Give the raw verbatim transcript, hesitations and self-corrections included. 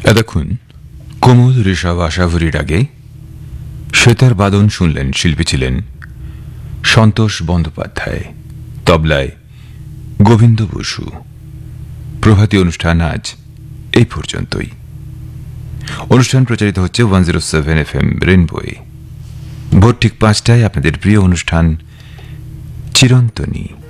এতক্ষণ কোমল ঋষভ আশাভরীর আগে সেতার বাদন শুনলেন। শিল্পী ছিলেন সন্তোষ বন্দ্যোপাধ্যায়, তবলায় গোবিন্দ বসু। প্রভাতী অনুষ্ঠান আজ এই পর্যন্তই। অনুষ্ঠান প্রচারিত হচ্ছে one zero seven F M রেনবোয়ে। ভোর ঠিক পাঁচটায় আপনাদের প্রিয় অনুষ্ঠান চিরন্তনী।